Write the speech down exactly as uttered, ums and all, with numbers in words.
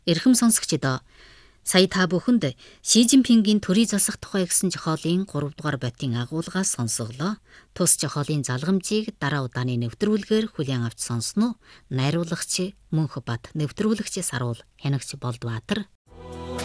Эрхэм сонсогчдоо сая та бүхэнд Ши Жинпингийн төрий засах тухай гэсэн зохиолын гурав дугаар ботын агуулгаас сонсголоо. Тус зохиолын залгамжийг дараа удааны нэвтрүүлгээр хүлээн авч сонсноо. Найруулагч Мөнх Бат, нэвтрүүлэгч Саруул Хянагч Болдбаатар.